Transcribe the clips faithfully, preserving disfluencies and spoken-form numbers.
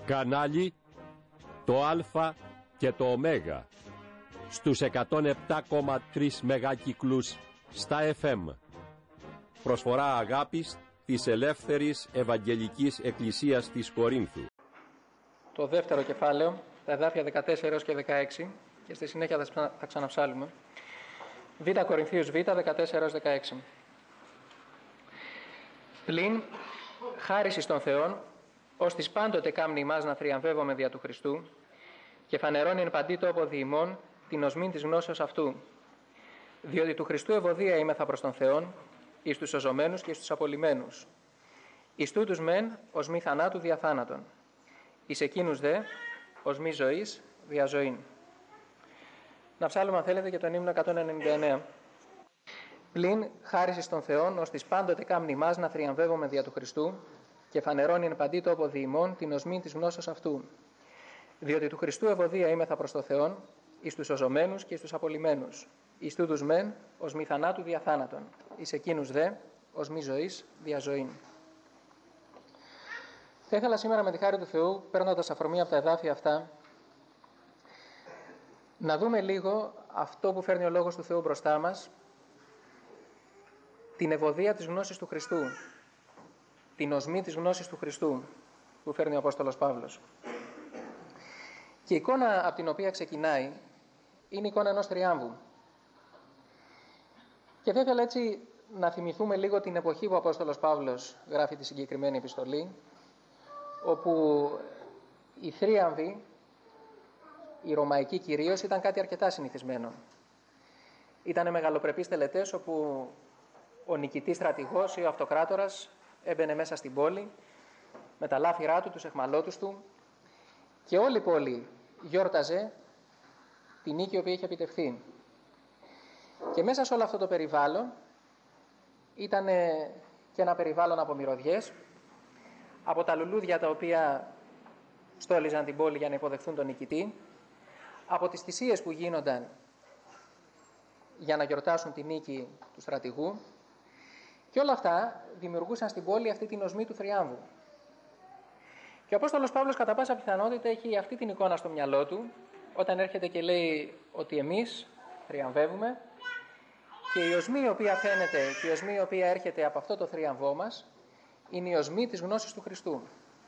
Κανάλι το Α και το Ω στους εκατόν επτά κόμμα τρία μεγάκυκλους στα εφ εμ. Προσφορά αγάπης της Ελεύθερης Ευαγγελικής Εκκλησίας της Κορίνθου. Το δεύτερο κεφάλαιο, τα εδάφια δεκατέσσερα έως και δεκαέξι, και στη συνέχεια θα ξαναψάλουμε. Β Κορινθίους Β, δεκατέσσερα έως δεκαέξι. Πλην χάρις εις τον Θεόν, ως της πάντοτε κάμνη ημάς να θριαμβεύομαι δια του Χριστού, και φανερώνει εν παντή τόπο δι' ημών την οσμήν της γνώσεως αυτού. Διότι του Χριστού ευωδία είμεθα προς τον Θεόν, εις τους σωζομένους και εις τους απολυμένους. Εις τούτους μεν ως μη θανάτου δια θάνατον, εις εκείνους δε ως μη ζωής δια ζωήν. Να ψάλουμε αν θέλετε και τον ύμνο εκατόν ενενήντα εννέα. Πλην χάρις εις τον Θεόν, ως της πάντοτε κάμνη ημάς να θριαμβεύομαι δια του Χριστού, και φανερώνει εν παντή τόπο δι' ημών την οσμήν της γνώσεως αυτού. Διότι του Χριστού ευωδία είμεθα προς τον Θεόν, εις τους σωζομένους και εις τους απολυμένους. Εις τούτους μεν ως μη θανάτου δια θάνατον, εις εκείνους δε ως μη ζωής δια ζωήν. Θα ήθελα σήμερα με τη χάρη του Θεού, παίρνοντας αφορμή από τα εδάφια αυτά, να δούμε λίγο αυτό που φέρνει ο Λόγος του Θεού μπροστά μας, την ευωδία της γνώσης του Χριστού, την οσμή της γνώσης του Χριστού που φέρνει ο Απόστολος Παύλος. Και η εικόνα από την οποία ξεκινάει είναι η εικόνα ενός θριάμβου. Και θα ήθελα έτσι να θυμηθούμε λίγο την εποχή που ο Απόστολος Παύλος γράφει τη συγκεκριμένη επιστολή, όπου οι θρίαμβοι, οι ρωμαϊκοί κυρίως, ήταν κάτι αρκετά συνηθισμένο. Ήτανε μεγαλοπρεπείς τελετές όπου ο νικητής στρατηγός ή ο αυτοκράτορας έμπαινε μέσα στην πόλη με τα λάφυρά του, τους εχμαλώτους του, και όλη η πόλη γιόρταζε τη νίκη που είχε επιτευχθεί. Και μέσα σε όλο αυτό το περιβάλλον ήταν και ένα περιβάλλον από μυρωδιές, από τα λουλούδια τα οποία στόλιζαν την πόλη για να υποδεχθούν τον νικητή, από τις θυσίες που γίνονταν για να γιορτάσουν τη νίκη του στρατηγού, και όλα αυτά δημιουργούσαν στην πόλη αυτή την οσμή του θριάμβου. Και ο Απόστολος Παύλος κατά πάσα πιθανότητα έχει αυτή την εικόνα στο μυαλό του όταν έρχεται και λέει ότι εμείς θριαμβεύουμε, και η οσμή η οποία φαίνεται και η οσμή η οποία έρχεται από αυτό το θριαμβό μας είναι η οσμή της γνώσης του Χριστού.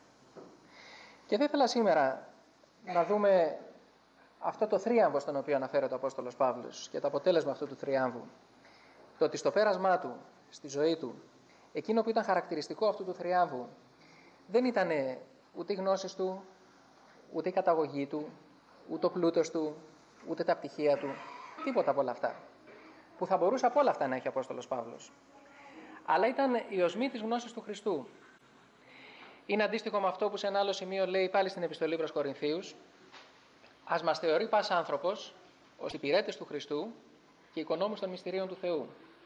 Και θα ήθελα σήμερα να δούμε αυτό το θρίαμβο στον οποίο αναφέρεται ο Απόστολος Παύλος και το αποτέλεσμα αυτού του θριάμβου. Το ότι στο πέρασμά του, στη ζωή του, εκείνο που ήταν χαρακτηριστικό αυτού του θριάμβου δεν ήταν ούτε οι γνώσεις του, ούτε η καταγωγή του, ούτε ο πλούτος του, ούτε τα πτυχία του, τίποτα από όλα αυτά, που θα μπορούσε από όλα αυτά να έχει ο Απόστολος Παύλος. Αλλά ήταν η οσμή της γνώσης του Χριστού. Είναι αντίστοιχο με αυτό που σε ένα άλλο σημείο λέει πάλι στην επιστολή προς Κορινθίους: ας μας θεωρεί πας άνθρωπος ως υπηρέτες του Χριστού και οικονόμους των μυστηρίων του Θεού.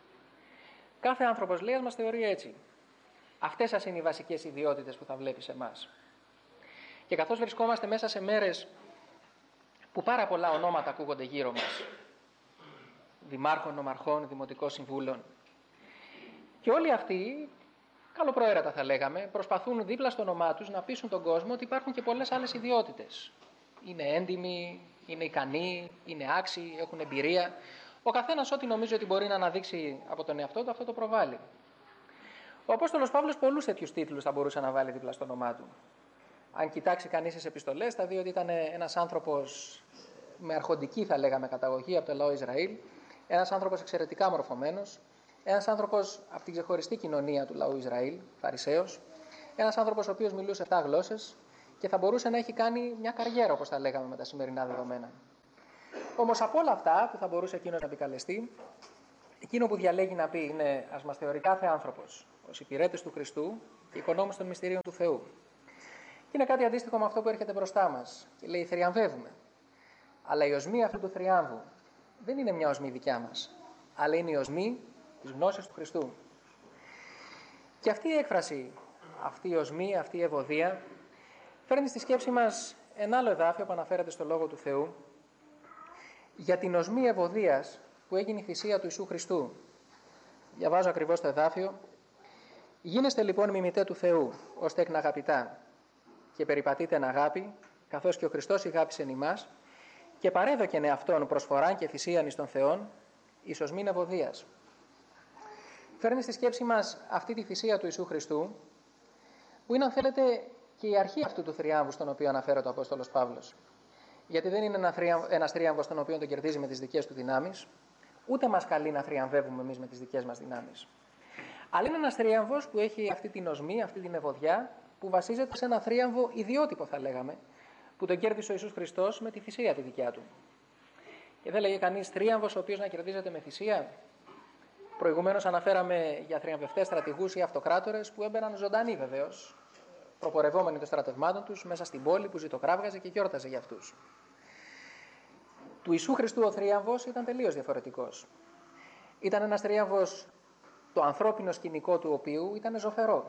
Κάθε άνθρωπος, λέει, ας μας θεωρεί έτσι. Αυτές σας είναι οι βασικές ιδιότητες που θα βλέπει σε εμάς. Και καθώς βρισκόμαστε μέσα σε μέρες που πάρα πολλά ονόματα ακούγονται γύρω μας, δημάρχων, νομαρχών, δημοτικών συμβούλων, και όλοι αυτοί, καλοπροαίρετα θα λέγαμε, προσπαθούν δίπλα στο όνομά τους να πείσουν τον κόσμο ότι υπάρχουν και πολλές άλλες ιδιότητες. Είναι έντιμοι, είναι ικανοί, είναι άξιοι, έχουν εμπειρία. Ο καθένας ό,τι νομίζει ότι μπορεί να αναδείξει από τον εαυτό του, αυτό το προβάλλει. Ο Απόστολος Παύλος πολλούς τέτοιους τίτλους θα μπορούσε να βάλει δίπλα στο όνομά του. Αν κοιτάξει κανείς τις επιστολές, θα δει ότι ήταν ένας άνθρωπος με αρχοντική, θα λέγαμε, καταγωγή από το λαό Ισραήλ, ένας άνθρωπος εξαιρετικά μορφωμένος, ένας άνθρωπος από την ξεχωριστή κοινωνία του λαού Ισραήλ, Φαρισαίος, ένας άνθρωπος ο οποίος μιλούσε επτά γλώσσες και θα μπορούσε να έχει κάνει μια καριέρα, όπως θα λέγαμε με τα σημερινά δεδομένα. Όμως από όλα αυτά που θα μπορούσε εκείνος να επικαλεστεί, εκείνο που διαλέγει να πει είναι: ας μας θεωρεί κάθε άνθρωπος ως υπηρέτες του Χριστού και οικονόμους των μυστηρίων του Θεού. Και είναι κάτι αντίστοιχο με αυτό που έρχεται μπροστά μας και λέει: θριαμβεύουμε. Αλλά η οσμή αυτού του θριάμβου δεν είναι μια οσμή δικιά μας, αλλά είναι η οσμή της γνώσης του Χριστού. Και αυτή η έκφραση, αυτή η οσμή, αυτή η ευωδία, φέρνει στη σκέψη μας ένα άλλο εδάφιο που αναφέρεται στο Λόγο του Θεού για την οσμή ευωδίας που έγινε η θυσία του Ιησού Χριστού. Διαβάζω ακριβώς το εδάφιο: «Γίνεστε λοιπόν μιμητέ του Θεού, ως τέκνα αγαπητά, και περιπατείτε εν αγάπη, καθώς και ο Χριστός ηγάπησεν ημάς και παρέδοκεν εαυτόν προσφοράν και θυσίαν εις τον Θεόν, εις οσμήν ευωδίας. Φέρνει στη σκέψη μας αυτή τη θυσία του Ιησού Χριστού, που είναι, αν θέλετε, και η αρχή αυτού του θριάμβου στον οποίο αναφέρεται ο Απόστολος Παύλος. Γιατί δεν είναι ένας θρίαμβος τον οποίο τον κερδίζει με τις δικές του δυνάμεις, ούτε μας καλεί να θριαμβεύουμε εμείς με τις δικές μας δυνάμεις. Αλλά είναι ένας θρίαμβος που έχει αυτή την οσμή, αυτή την ευωδιά, που βασίζεται σε ένα θρίαμβο ιδιότυπο, θα λέγαμε, που τον κέρδισε ο Ιησούς Χριστός με τη θυσία τη δικιά του. Και δεν λέγε κανείς θρίαμβος ο οποίος να κερδίζεται με θυσία. Προηγουμένως αναφέραμε για θριαμβευτές στρατηγούς ή αυτοκράτορες που έμπαιναν ζωντανοί βεβαίως, προπορευόμενοι των στρατευμάτων τους μέσα στην πόλη που ζητοκράβγαζε και γιόρταζε για αυτούς. Του Ιησού Χριστού ο θρίαμβος ήταν τελείως διαφορετικός. Ήταν ένας θρίαμβος, το ανθρώπινο σκηνικό του οποίου ήταν ζωφερό.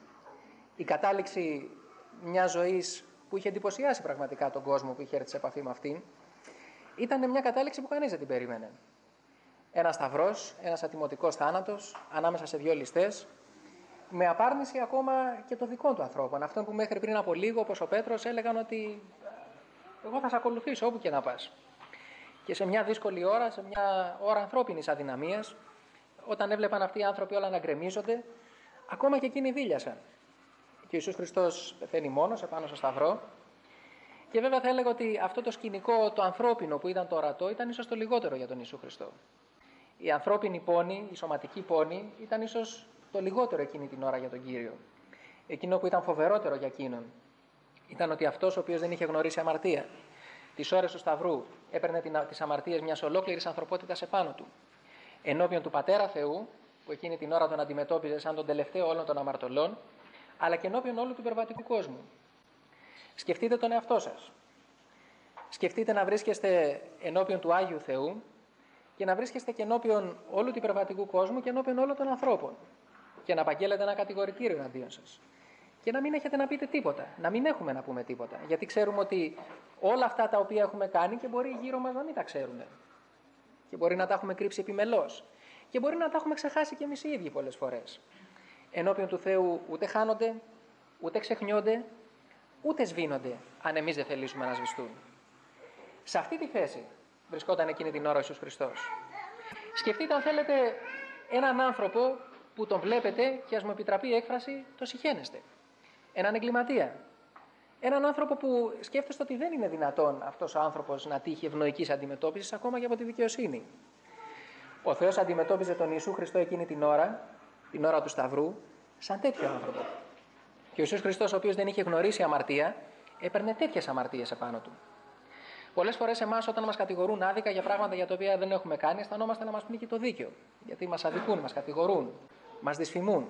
Η κατάληξη μιας ζωής που είχε εντυπωσιάσει πραγματικά τον κόσμο που είχε έρθει σε επαφή με αυτήν, ήταν μια κατάληξη που κανείς δεν την περίμενε. Ένας σταυρός, ένας ατιμωτικός θάνατος ανάμεσα σε δύο ληστές, με απάρνηση ακόμα και των δικών του ανθρώπων. Αυτόν που μέχρι πριν από λίγο, όπως ο Πέτρος, έλεγαν ότι εγώ θα σε ακολουθήσω όπου και να πας. Και σε μια δύσκολη ώρα, σε μια ώρα ανθρώπινης αδυναμίας, όταν έβλεπαν αυτοί οι άνθρωποι όλα να γκρεμίζονται, ακόμα και εκείνοι δίλιασαν. Και ο Ιησούς Χριστός πεθαίνει μόνος επάνω στο σταυρό. Και βέβαια θα έλεγα ότι αυτό το σκηνικό, το ανθρώπινο που ήταν το ορατό, ήταν ίσως το λιγότερο για τον Ιησού Χριστό. Η ανθρώπινη πόνη, η σωματική πόνη, ήταν ίσως το λιγότερο εκείνη την ώρα για τον Κύριο. Εκείνο που ήταν φοβερότερο για εκείνον ήταν ότι αυτός ο οποίος δεν είχε γνωρίσει αμαρτία, τις ώρες του Σταυρού έπαιρνε τις αμαρτίες μιας ολόκληρης ανθρωπότητας επάνω του. Ενώπιον του Πατέρα Θεού, που εκείνη την ώρα τον αντιμετώπιζε σαν τον τελευταίο όλων των αμαρτωλών, αλλά και ενώπιον όλου του υπερβατικού κόσμου. Σκεφτείτε τον εαυτό σας. Σκεφτείτε να βρίσκεστε ενώπιον του Άγιου Θεού και να βρίσκεστε και ενώπιον όλου του υπερβατικού κόσμου και ενώπιον όλων των ανθρώπων. Και να απαγγέλλετε ένα κατηγορητήριο εναντίον σας. Και να μην έχετε να πείτε τίποτα. Να μην έχουμε να πούμε τίποτα. Γιατί ξέρουμε ότι όλα αυτά τα οποία έχουμε κάνει και μπορεί γύρω μας να μην τα ξέρουμε. Και μπορεί να τα έχουμε κρύψει επιμελώς. Και μπορεί να τα έχουμε ξεχάσει και εμείς οι ίδιοι πολλές φορές. Ενώπιον του Θεού ούτε χάνονται, ούτε ξεχνιόνται, ούτε σβήνονται, αν εμείς δεν θελήσουμε να σβηστούν. Σε αυτή τη θέση βρισκόταν εκείνη την ώρα ο Ιησούς Χριστός. Σκεφτείτε, αν θέλετε, έναν άνθρωπο που τον βλέπετε και, ας μου επιτραπεί η έκφραση, το συχαίνεστε. Έναν εγκληματία. Έναν άνθρωπο που σκέφτεστε ότι δεν είναι δυνατόν αυτός ο άνθρωπος να τύχει ευνοϊκής αντιμετώπισης ακόμα και από τη δικαιοσύνη. Ο Θεός αντιμετώπιζε τον Ιησού Χριστό εκείνη την ώρα, την ώρα του Σταυρού, σαν τέτοιο άνθρωπο. Και ο Ιησούς Χριστός, ο οποίος δεν είχε γνωρίσει αμαρτία, έπαιρνε τέτοιες αμαρτίες επάνω του. Πολλές φορές εμάς, όταν μας κατηγορούν άδικα για πράγματα για τα οποία δεν έχουμε κάνει, αισθανόμαστε να μας πνίγει το δίκαιο. Γιατί μας αδικούν, μας κατηγορούν, μας δυσφημούν.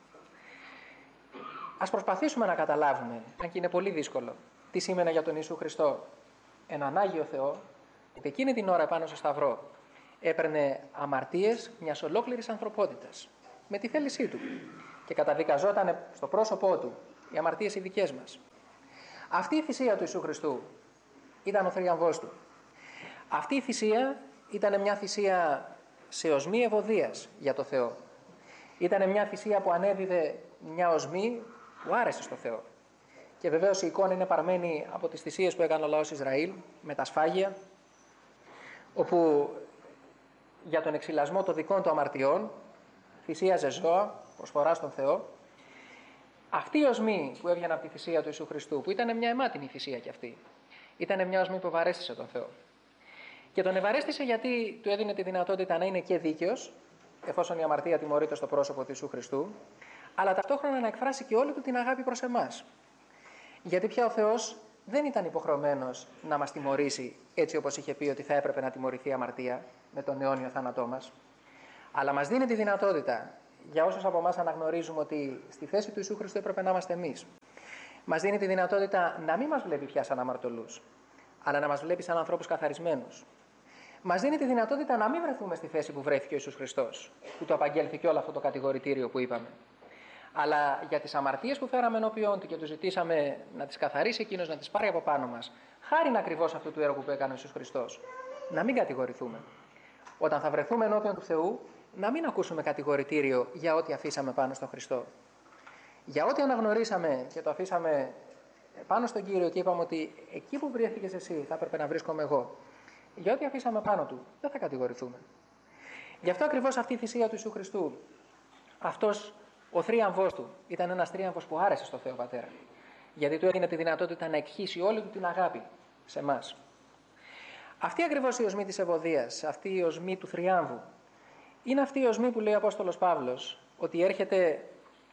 Ας προσπαθήσουμε να καταλάβουμε, αν και είναι πολύ δύσκολο, τι σήμαινε για τον Ιησού Χριστό έναν Άγιο Θεό, που εκείνη την ώρα επάνω στο Σταυρό έπαιρνε αμαρτίες μιας ολόκληρης ανθρωπότητας με τη θέλησή του και καταδικαζόταν στο πρόσωπό του οι αμαρτίες οι δικές μας. Αυτή η θυσία του Ιησού Χριστού ήταν ο θρίαμβός του. Αυτή η θυσία ήταν μια θυσία σε οσμή ευωδίας για το Θεό. Ήταν μια θυσία που ανέδιδε μια οσμή που άρεσε στο Θεό. Και βεβαίως η εικόνα είναι παρμένη από τις θυσίες που έκανε ο λαός Ισραήλ με τα σφάγια, όπου για τον εξηλασμό των δικών του αμαρτιών θυσίαζε ζώα, προσφορά στον Θεό. Αυτή η οσμή που έβγαινε από τη θυσία του Ιησού Χριστού, που ήταν μια αιμάτινη θυσία κι αυτή, ήταν μια οσμή που ευαρέστησε τον Θεό. Και τον ευαρέστησε γιατί του έδινε τη δυνατότητα να είναι και δίκαιος, εφόσον η αμαρτία τιμωρείται στο πρόσωπο του Ιησού Χριστού, αλλά ταυτόχρονα να εκφράσει και όλη του την αγάπη προς εμάς. Γιατί πια ο Θεός δεν ήταν υποχρεωμένος να μας τιμωρήσει έτσι όπως είχε πει ότι θα έπρεπε να τιμωρηθεί η αμαρτία με τον αιώνιο θάνατό μας, αλλά μας δίνει τη δυνατότητα, για όσους από εμάς αναγνωρίζουμε ότι στη θέση του Ιησού Χριστού έπρεπε να είμαστε εμείς, μας δίνει τη δυνατότητα να μην μας βλέπει πια σαν αμαρτωλούς, αλλά να μας βλέπει σαν ανθρώπους καθαρισμένους. Μας δίνει τη δυνατότητα να μην βρεθούμε στη θέση που βρέθηκε ο Ιησούς Χριστός, που του απαγγέλθηκε όλο αυτό το κατηγορητήριο που είπαμε. Αλλά για τις αμαρτίες που φέραμε ενώπιον του και του ζητήσαμε να τις καθαρίσει εκείνος, να τις πάρει από πάνω μας, χάριν ακριβώς αυτού του έργου που έκανε ο Ιησούς Χριστός, να μην κατηγορηθούμε. Όταν θα βρεθούμε ενώπιον του Θεού, να μην ακούσουμε κατηγορητήριο για ό,τι αφήσαμε πάνω στον Χριστό. Για ό,τι αναγνωρίσαμε και το αφήσαμε πάνω στον Κύριο και είπαμε ότι εκεί που βρέθηκες εσύ θα έπρεπε να βρίσκομαι εγώ, για ό,τι αφήσαμε πάνω του, δεν θα κατηγορηθούμε. Γι' αυτό ακριβώς αυτή η θυσία του Ιησού Χριστού, αυτός ο θρίαμβός του, ήταν ένας θρίαμβος που άρεσε στο Θεό Πατέρα. Γιατί του έδινε τη δυνατότητα να εκχύσει όλη του την αγάπη σε εμάς. Αυτή ακριβώς η οσμή της ευωδίας, αυτή η οσμή του θριάμβου, είναι αυτή η οσμή που λέει ο Απόστολος Παύλος, ότι έρχεται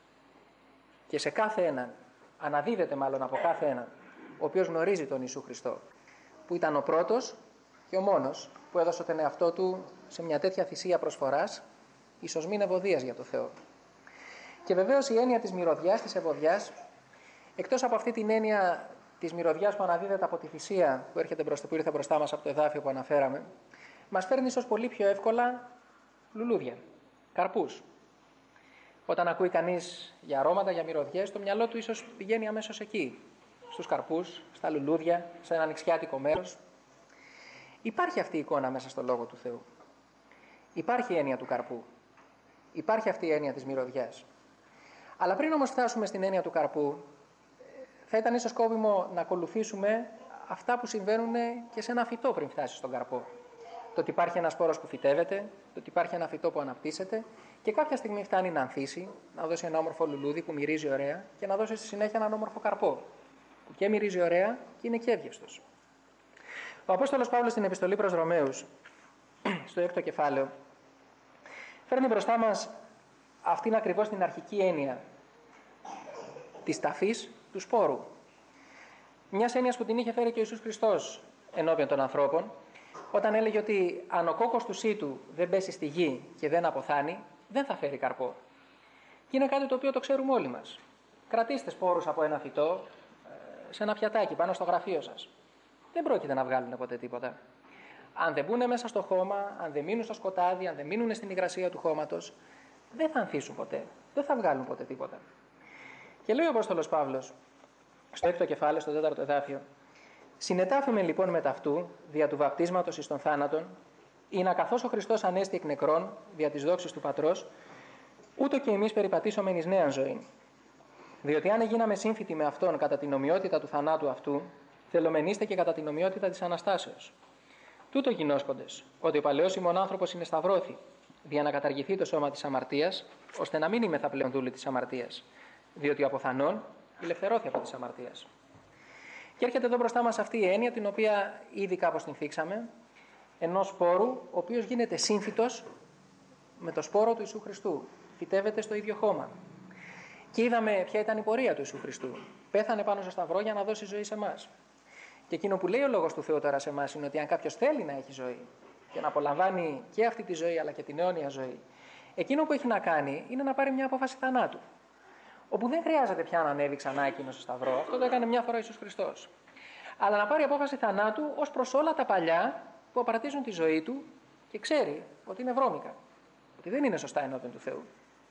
και σε κάθε έναν, αναδίδεται μάλλον από κάθε έναν, ο οποίος γνωρίζει τον Ιησού Χριστό, που ήταν ο πρώτος και ο μόνος που έδωσε τον εαυτό του σε μια τέτοια θυσία προσφοράς, εις οσμήν ευωδίας για το Θεό. Και βεβαίως η έννοια της μυρωδιάς, της ευωδιάς, εκτός από αυτή την έννοια της μυρωδιάς που αναδίδεται από τη θυσία που, έρχεται μπροστά, που ήρθε μπροστά μας από το εδάφιο που αναφέραμε, μας φέρνει ίσως πολύ πιο εύκολα λουλούδια, καρπούς. Όταν ακούει κανείς για αρώματα, για μυρωδιές, το μυαλό του ίσως πηγαίνει αμέσως εκεί, στους καρπούς, στα λουλούδια, σε ένα νηξιάτικο μέρος. Υπάρχει αυτή η εικόνα μέσα στο Λόγο του Θεού. Υπάρχει η έννοια του καρπού. Υπάρχει αυτή η έννοια της μυρωδιάς. Αλλά πριν όμως φτάσουμε στην έννοια του καρπού, θα ήταν ίσως σκόπιμο να ακολουθήσουμε αυτά που συμβαίνουν και σε ένα φυτό πριν φτάσει στον καρπό. Το ότι υπάρχει ένας σπόρος που φυτεύεται, το ότι υπάρχει ένα φυτό που αναπτύσσεται και κάποια στιγμή φτάνει να ανθίσει, να δώσει ένα όμορφο λουλούδι που μυρίζει ωραία και να δώσει στη συνέχεια έναν όμορφο καρπό, που και μυρίζει ωραία και είναι και εύγευστος. Ο Απόστολος Παύλος στην επιστολή προς Ρωμαίους, στο έκτο κεφάλαιο, φέρνει μπροστά μας αυτήν ακριβώς την αρχική έννοια της ταφής του σπόρου. Μιας έννοιας που την είχε φέρει και ο Ιησούς Χριστός ενώπιον των ανθρώπων, όταν έλεγε ότι αν ο κόκκος του σύτου δεν πέσει στη γη και δεν αποθάνει, δεν θα φέρει καρπό. Και είναι κάτι το οποίο το ξέρουμε όλοι μας. Κρατήστε σπόρους από ένα φυτό σε ένα πιατάκι πάνω στο γραφείο σας. Δεν πρόκειται να βγάλουν ποτέ τίποτα. Αν δεν μπουν μέσα στο χώμα, αν δεν μείνουν στο σκοτάδι, αν δεν μείνουν στην υγρασία του χώματος, δεν θα ανθίσουν ποτέ. Δεν θα βγάλουν ποτέ τίποτα. Και λέει ο Απόστολος Παύλος, στο έκτο κεφάλαιο, στο τέταρτο εδάφιο, συνετάφημε λοιπόν με ταυτού, δια του βαπτίσματος εις τον θάνατον, ή να καθώς ο Χριστός ανέστη εκ νεκρών, δια της δόξης του Πατρός, ούτω και εμείς περιπατήσομεν εις νέαν ζωή. Διότι αν έγιναμε σύμφυτοι με αυτόν κατά την ομοιότητα του θανάτου αυτού, θελομενήστε και κατά την ομοιότητα της Αναστάσεως. Τούτο γινώσκοντες, ότι ο παλαιός ημών άνθρωπος είναι σταυρώθη, δια να καταργηθεί το σώμα της αμαρτίας, ώστε να μην είμεθα πλέον δούλοι της αμαρτίας, διότι από θανόν ελευθερώθη από της αμαρτίας. Και έρχεται εδώ μπροστά μας αυτή η έννοια, την οποία ήδη κάπως την θίξαμε, ενός σπόρου, ο οποίος γίνεται σύμφυτος με το σπόρο του Ιησού Χριστού. Φυτεύεται στο ίδιο χώμα. Και είδαμε ποια ήταν η πορεία του Ιησού Χριστού. Πέθανε πάνω στο σταυρό για να δώσει ζωή σε εμάς. Και εκείνο που λέει ο Λόγος του Θεού τώρα σε εμάς είναι ότι αν κάποιος θέλει να έχει ζωή και να απολαμβάνει και αυτή τη ζωή αλλά και την αιώνια ζωή, εκείνο που έχει να κάνει είναι να πάρει μια απόφαση θανάτου. Όπου δεν χρειάζεται πια να ανέβει ξανά εκείνο στο σταυρό. Αυτό το έκανε μια φορά ο Ιησούς Χριστός. Αλλά να πάρει απόφαση θανάτου ως προς όλα τα παλιά που απαρατίζουν τη ζωή του και ξέρει ότι είναι βρώμικα. Ότι δεν είναι σωστά ενώπιον του Θεού.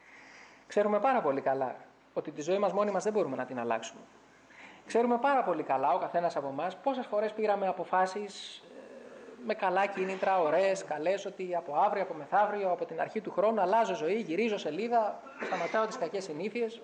Ξέρουμε πάρα πολύ καλά ότι τη ζωή μας μόνοι μας δεν μπορούμε να την αλλάξουμε. Ξέρουμε πάρα πολύ καλά, ο καθένας από εμάς, πόσες φορές πήραμε αποφάσεις με καλά κίνητρα, ωραίες, καλές, ότι από αύριο, από μεθαύριο, από την αρχή του χρόνου αλλάζω ζωή, γυρίζω σελίδα, σταματάω τις κακές συνήθειες.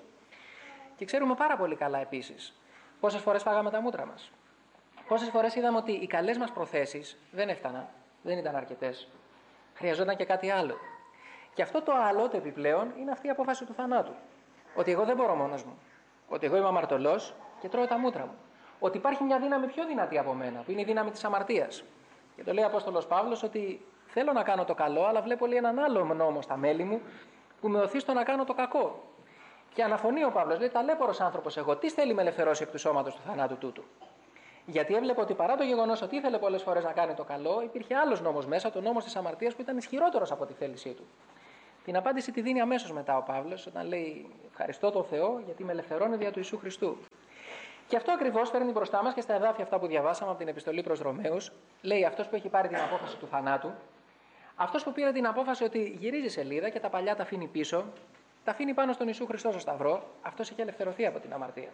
Και ξέρουμε πάρα πολύ καλά επίσης πόσες φορές φάγαμε τα μούτρα μας. Πόσες φορές είδαμε ότι οι καλές μας προθέσεις δεν έφταναν, δεν ήταν αρκετές. Χρειαζόταν και κάτι άλλο. Και αυτό το άλλο, το επιπλέον, είναι αυτή η απόφαση του θανάτου. Ότι εγώ δεν μπορώ μόνος μου. Ότι εγώ είμαι αμαρτωλός και τρώω τα μούτρα μου. Ότι υπάρχει μια δύναμη πιο δυνατή από μένα, που είναι η δύναμη της αμαρτίας. Και το λέει ο Απόστολος Παύλος ότι θέλω να κάνω το καλό, αλλά βλέπω λέει έναν άλλο νόμο στα μέλη μου που με οθεί στο να κάνω το κακό. Και αναφωνεί ο Παύλος, λέει ταλέπορος άνθρωπος εγώ, τι θέλει με ελευθερώσει εκ του σώματος του θανάτου τούτου. Γιατί έβλεπε ότι παρά το γεγονός ότι ήθελε πολλές φορές να κάνει το καλό, υπήρχε άλλος νόμος μέσα, το νόμος της αμαρτίας που ήταν ισχυρότερος από τη θέλησή του. Την απάντηση τη δίνει αμέσως μετά ο Παύλος, όταν λέει ευχαριστώ τον Θεό γιατί με ελευθερώνει δια του Ιησού Χριστού. Και αυτό ακριβώς φέρνει μπροστά μας και στα εδάφια αυτά που διαβάσαμε από την επιστολή προς Ρωμαίους. Λέει αυτός που έχει πάρει την απόφαση του θανάτου, αυτός που πήρε την απόφαση ότι γυρίζει σελίδα και τα παλιά τα αφήνει πίσω, τα αφήνει πάνω στον Ιησού Χριστό στο σταυρό, αυτός έχει ελευθερωθεί από την αμαρτία.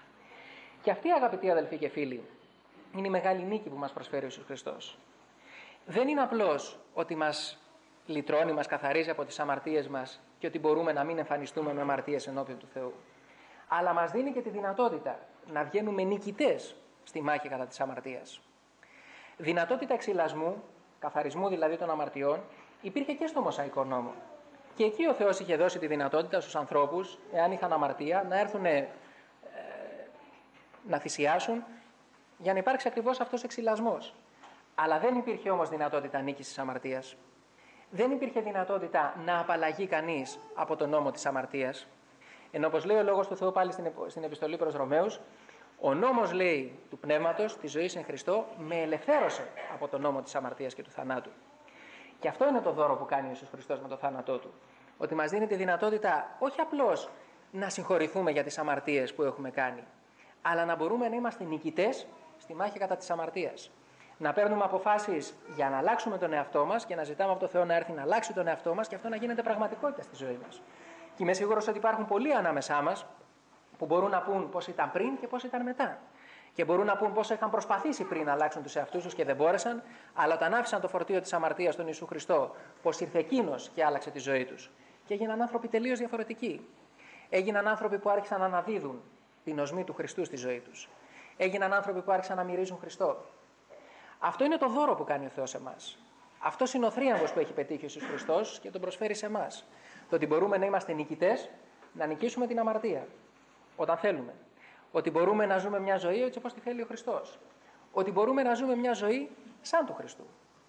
Και αυτή, αγαπητοί αδελφοί και φίλοι, είναι η μεγάλη νίκη που μας προσφέρει ο Ιησούς Χριστός. Δεν είναι απλώς ότι μας λυτρώνει, μας καθαρίζει από τις αμαρτίες μας και ότι μπορούμε να μην εμφανιστούμε με αμαρτίες ενώπιον του Θεού. Αλλά μας δίνει και τη δυνατότητα να βγαίνουμε νικητές στη μάχη κατά της αμαρτίας. Δυνατότητα εξυλασμού, καθαρισμού δηλαδή των αμαρτιών, υπήρχε και στο Μωσαϊκό νόμο. Και εκεί ο Θεός είχε δώσει τη δυνατότητα στους ανθρώπους, εάν είχαν αμαρτία, να έρθουν ε, να θυσιάσουν για να υπάρξει ακριβώς αυτός ο εξυλασμός. Αλλά δεν υπήρχε όμως δυνατότητα νίκης της αμαρτίας. Δεν υπήρχε δυνατότητα να απαλλαγεί κανείς από τον νόμο της αμαρτίας. Ενώ όπως λέει ο Λόγος του Θεού πάλι στην επιστολή προς Ρωμαίους, ο νόμος, λέει, του Πνεύματος, της ζωής εν Χριστώ, με ελευθέρωσε από τον νόμο της αμαρτίας και του θανάτου. Και αυτό είναι το δώρο που κάνει ο Ιησούς Χριστός με το θάνατό του. Ότι μας δίνει τη δυνατότητα όχι απλώς να συγχωρηθούμε για τις αμαρτίες που έχουμε κάνει, αλλά να μπορούμε να είμαστε νικητές στη μάχη κατά της αμαρτίας. Να παίρνουμε αποφάσεις για να αλλάξουμε τον εαυτό μας και να ζητάμε από τον Θεό να έρθει να αλλάξει τον εαυτό μας και αυτό να γίνεται πραγματικότητα στη ζωή μας. Και είμαι σίγουρος ότι υπάρχουν πολλοί ανάμεσά μας που μπορούν να πούν πώς ήταν πριν και πώς ήταν μετά. Και μπορούν να πούν πώς είχαν προσπαθήσει πριν να αλλάξουν τους εαυτούς τους και δεν μπόρεσαν, αλλά όταν άφησαν το φορτίο της αμαρτίας στον Ιησού Χριστό, πώς ήρθε εκείνος και άλλαξε τη ζωή τους. Και έγιναν άνθρωποι τελείως διαφορετικοί. Έγιναν άνθρωποι που άρχισαν να αναδίδουν την οσμή του Χριστού στη ζωή τους. Έγιναν άνθρωποι που άρχισαν να μυρίζουν Χριστό. Αυτό είναι το δώρο που κάνει ο Θεός σε εμάς. Αυτό είναι ο θρίαμβος που έχει πετύχει ο Ιησούς Χριστός και τον προσφέρει σε εμάς. Το ότι μπορούμε να είμαστε νικητές, να νικήσουμε την αμαρτία όταν θέλουμε. Ότι μπορούμε να ζούμε μια ζωή έτσι όπως τη θέλει ο Χριστός. Ότι μπορούμε να ζούμε μια ζωή σαν του Χριστού.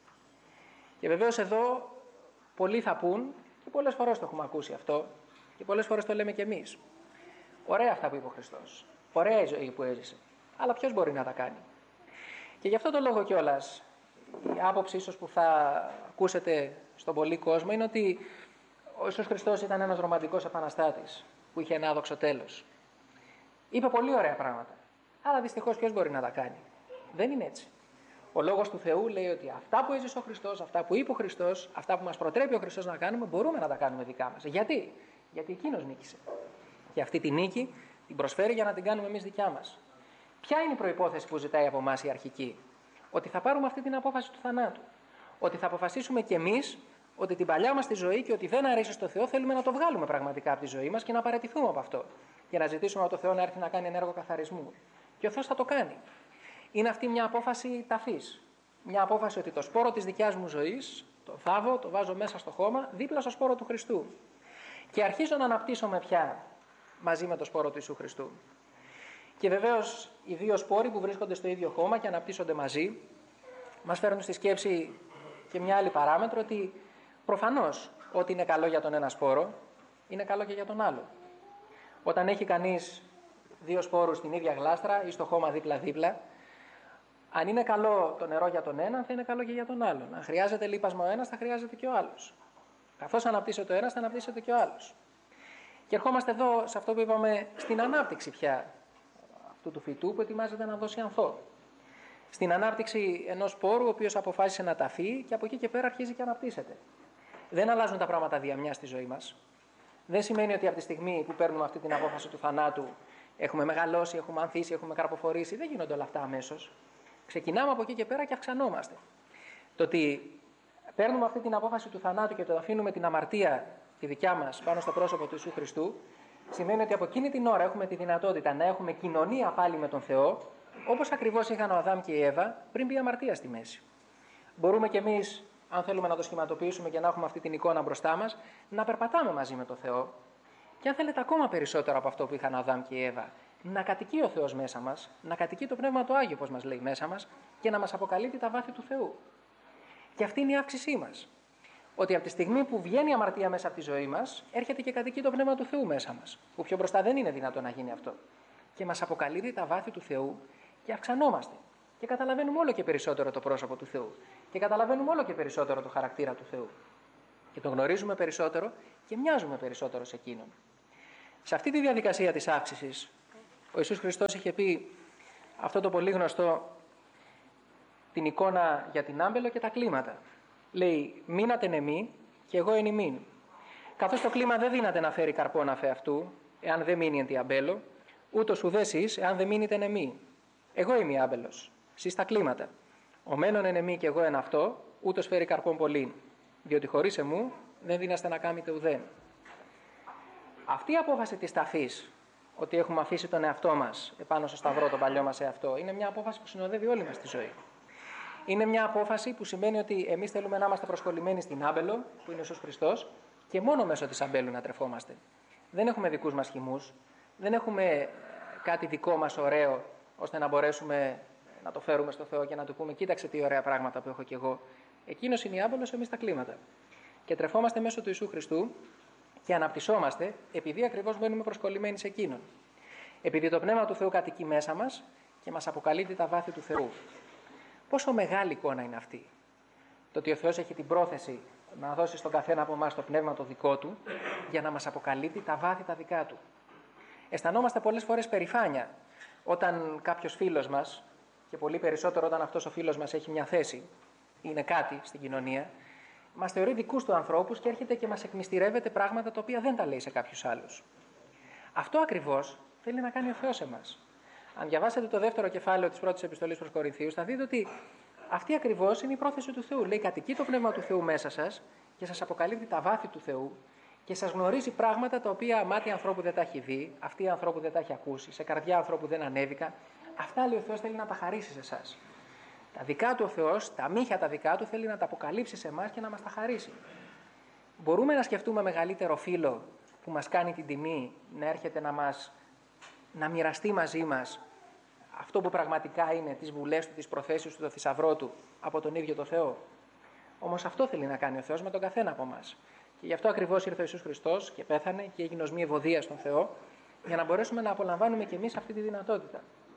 Και βεβαίως εδώ πολλοί θα πούν, και πολλές φορές το έχουμε ακούσει αυτό, και πολλές φορές το λέμε κι εμείς. Ωραία αυτά που είπε ο Χριστός. Ωραία η ζωή που έζησε. Αλλά ποιος μπορεί να τα κάνει? Και γι' αυτό το λόγο κιόλας, η άποψη ίσως που θα ακούσετε στον πολύ κόσμο είναι ότι ο Ιησούς Χριστός ήταν ένας ρομαντικός επαναστάτης που είχε ένα άδοξο τέλος. Είπε πολύ ωραία πράγματα. Αλλά δυστυχώς ποιος μπορεί να τα κάνει? Δεν είναι έτσι. Ο Λόγος του Θεού λέει ότι αυτά που έζησε ο Χριστός, αυτά που είπε ο Χριστός, αυτά που μας προτρέπει ο Χριστός να κάνουμε, μπορούμε να τα κάνουμε δικά μας. Γιατί? Γιατί εκείνος νίκησε. Και αυτή τη νίκη την προσφέρει για να την κάνουμε εμείς δικιά μας. Ποια είναι η προϋπόθεση που ζητάει από εμάς η αρχική? Ότι θα πάρουμε αυτή την απόφαση του θανάτου. Ότι θα αποφασίσουμε κι εμείς ότι την παλιά μας τη ζωή και ότι δεν αρέσει στο Θεό θέλουμε να το βγάλουμε πραγματικά από τη ζωή μας και να παραιτηθούμε από αυτό. Και να ζητήσουμε από το Θεό να έρθει να κάνει ένα έργο καθαρισμού. Και ο Θεός θα το κάνει. Είναι αυτή μια απόφαση ταφής. Μια απόφαση ότι το σπόρο της δικιάς μου ζωής, το θάβω, το βάζω μέσα στο χώμα, δίπλα στο σπόρο του Χριστού. Και αρχίζω να αναπτύσσομαι πια μαζί με το σπόρο του Ιησού Χριστού. Και βεβαίως οι δύο σπόροι που βρίσκονται στο ίδιο χώμα και αναπτύσσονται μαζί, μας φέρνουν στη σκέψη και μια άλλη παράμετρο ότι προφανώς ό,τι είναι καλό για τον ένα σπόρο, είναι καλό και για τον άλλο. Όταν έχει κανείς δύο σπόρους στην ίδια γλάστρα ή στο χώμα δίπλα-δίπλα, αν είναι καλό το νερό για τον έναν, θα είναι καλό και για τον άλλον. Αν χρειάζεται λίπασμα ο ένας, θα χρειάζεται και ο άλλος. Καθώς αναπτύσσεται ο ένας, θα αναπτύσσεται και ο άλλος. Και ερχόμαστε εδώ σε αυτό που είπαμε, στην ανάπτυξη πια αυτού του φυτού που ετοιμάζεται να δώσει ανθό. Στην ανάπτυξη ενός σπόρου, ο οποίος αποφάσισε να ταφεί και από εκεί και πέρα αρχίζει και αναπτύσσεται. Δεν αλλάζουν τα πράγματα διαμιά στη ζωή μας. Δεν σημαίνει ότι από τη στιγμή που παίρνουμε αυτή την απόφαση του θανάτου έχουμε μεγαλώσει, έχουμε ανθίσει, έχουμε καρποφορήσει. Δεν γίνονται όλα αυτά αμέσως. Ξεκινάμε από εκεί και πέρα και αυξανόμαστε. Το ότι παίρνουμε αυτή την απόφαση του θανάτου και το αφήνουμε την αμαρτία τη δικιά μας πάνω στο πρόσωπο του Ιησού Χριστού, σημαίνει ότι από εκείνη την ώρα έχουμε τη δυνατότητα να έχουμε κοινωνία πάλι με τον Θεό, όπως ακριβώς είχαν ο Αδάμ και η Εύα πριν μπει η αμαρτία στη μέση. Μπορούμε κι εμείς, αν θέλουμε να το σχηματοποιήσουμε και να έχουμε αυτή την εικόνα μπροστά μας, να περπατάμε μαζί με τον Θεό. Και αν θέλετε ακόμα περισσότερο από αυτό που είχαν ο Αδάμ και η Εύα, να κατοικεί ο Θεός μέσα μας, να κατοικεί το Πνεύμα του Άγιο, όπως μας λέει, μέσα μας και να μας αποκαλύπτει τα βάθη του Θεού. Και αυτή είναι η αύξησή μας. Ότι από τη στιγμή που βγαίνει η αμαρτία μέσα από τη ζωή μας, έρχεται και κατοικεί το Πνεύμα του Θεού μέσα μας. Που πιο μπροστά δεν είναι δυνατό να γίνει αυτό. Και μας αποκαλύπτει τα βάθη του Θεού και αυξανόμαστε. Και καταλαβαίνουμε όλο και περισσότερο το πρόσωπο του Θεού. Και καταλαβαίνουμε όλο και περισσότερο το χαρακτήρα του Θεού. Και τον γνωρίζουμε περισσότερο και μοιάζουμε περισσότερο σε εκείνον. Σε αυτή τη διαδικασία της αύξησης, ο Ιησούς Χριστός είχε πει αυτό το πολύ γνωστό, την εικόνα για την άμπελο και τα κλίματα. Λέει, μείνατε εν εμεί και εγώ εν ημίν. Καθώς το κλίμα δεν δύναται να φέρει καρπόν αφ' αυτού, εάν δεν μείνει εν τη αμπέλο, ούτως ουδέ εσείς, εάν δεν μείνετε εν εμεί. Εγώ είμαι η άμπελος, εσείς τα κλίματα. Ο μένων εν εμεί και εγώ εν αυτό, ούτως φέρει καρπόν πολύ. Διότι χωρίς εμού δεν δύναστε να κάνετε ουδέν. Αυτή η απόφαση της ταφής ότι έχουμε αφήσει τον εαυτό μας επάνω στο σταυρό, τον παλιό μας εαυτό. Είναι μια απόφαση που συνοδεύει όλη μας τη ζωή. Είναι μια απόφαση που σημαίνει ότι εμείς θέλουμε να είμαστε προσκολλημένοι στην άμπελο, που είναι ο Ιησούς Χριστός, και μόνο μέσω της αμπέλου να τρεφόμαστε. Δεν έχουμε δικούς μας χυμούς, δεν έχουμε κάτι δικό μας ωραίο, ώστε να μπορέσουμε να το φέρουμε στο Θεό και να του πούμε: κοίταξε τι ωραία πράγματα που έχω κι εγώ. Εκείνος είναι η άμπελος, εμείς τα κλίματα. Και τρεφόμαστε μέσω του Ιησού Χριστού και αναπτυσσόμαστε επειδή ακριβώς μένουμε προσκολλημένοι σε εκείνον. Επειδή το Πνεύμα του Θεού κατοικεί μέσα μας και μας αποκαλύπτει τα βάθη του Θεού. Πόσο μεγάλη εικόνα είναι αυτή. Το ότι ο Θεός έχει την πρόθεση να δώσει στον καθένα από εμάς το πνεύμα το δικό του για να μας αποκαλύπτει τα βάθη τα δικά του. Αισθανόμαστε πολλές φορές περηφάνεια όταν κάποιος φίλος μας, και πολύ περισσότερο όταν αυτός ο φίλος μας έχει μια θέση, είναι κάτι στην κοινωνία, μας θεωρεί δικούς του ανθρώπους και έρχεται και μας εκμυστηρεύεται πράγματα τα οποία δεν τα λέει σε κάποιους άλλους. Αυτό ακριβώς θέλει να κάνει ο Θεός σε εμάς. Αν διαβάσετε το δεύτερο κεφάλαιο της πρώτης επιστολής προς Κορινθίους, θα δείτε ότι αυτή ακριβώς είναι η πρόθεση του Θεού. Λέει: κατοικεί το Πνεύμα του Θεού μέσα σας και σας αποκαλύπτει τα βάθη του Θεού και σας γνωρίζει πράγματα τα οποία μάτια ανθρώπου δεν τα έχει δει, αυτή ανθρώπου δεν τα έχει ακούσει, σε καρδιά ανθρώπου δεν ανέβηκαν. Αυτά, λέει, ο Θεός θέλει να τα χαρίσει σε εσάς. Τα δικά του ο Θεός, τα μύχια τα δικά του, θέλει να τα αποκαλύψει σε εμάς και να μας τα χαρίσει. Μπορούμε να σκεφτούμε μεγαλύτερο φίλο που μας κάνει την τιμή να έρχεται να μας να μοιραστεί μαζί μας αυτό που πραγματικά είναι, τις βουλές του, τις προθέσεις του, το θησαυρό του, από τον ίδιο το Θεό. Όμως αυτό θέλει να κάνει ο Θεός με τον καθένα από εμάς. Και γι' αυτό ακριβώς ήρθε ο Ιησούς Χριστός και πέθανε και έγινε ως μια ευωδία στον Θεό, για να μπορέσουμε να απολαμβάνουμε κι εμείς αυτή τη δυνατότητα.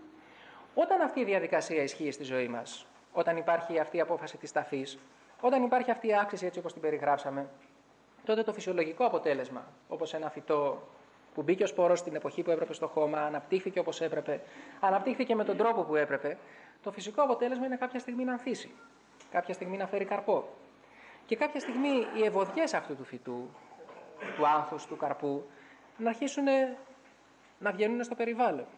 Όταν αυτή η διαδικασία ισχύει στη ζωή μας, όταν υπάρχει αυτή η απόφαση της ταφής, όταν υπάρχει αυτή η άξιση έτσι όπως την περιγράψαμε, τότε το φυσιολογικό αποτέλεσμα, όπως ένα φυτό που μπήκε ο σπόρος στην εποχή που έπρεπε στο χώμα, αναπτύχθηκε όπως έπρεπε, αναπτύχθηκε με τον τρόπο που έπρεπε, το φυσικό αποτέλεσμα είναι κάποια στιγμή να ανθίσει, κάποια στιγμή να φέρει καρπό. Και κάποια στιγμή οι ευωδιές αυτού του φυτού, του άνθους, του καρπού, να αρχίσουν να βγαίνουν στο περιβάλλον.